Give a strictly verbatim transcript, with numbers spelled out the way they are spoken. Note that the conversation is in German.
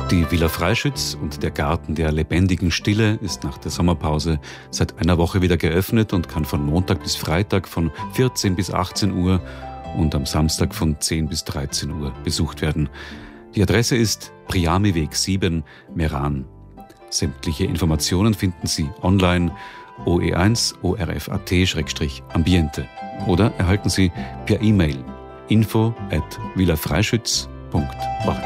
Die Villa Freischütz und der Garten der lebendigen Stille ist nach der Sommerpause seit einer Woche wieder geöffnet und kann von Montag bis Freitag von vierzehn bis achtzehn Uhr und am Samstag von zehn bis dreizehn Uhr besucht werden. Die Adresse ist Priami-Weg sieben, Meran. Sämtliche Informationen finden Sie online o e eins orf.at Ambiente oder erhalten Sie per E-Mail info at villafreischütz punkt org.